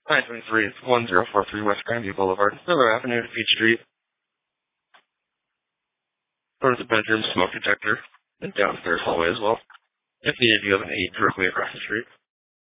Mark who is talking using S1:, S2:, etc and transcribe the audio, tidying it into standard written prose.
S1: 923-1043 West Grandview Boulevard, Miller Avenue to Peach Street. Go to the bedroom smoke detector and downstairs hallway as well. If needed, you have an 8 directly across the street.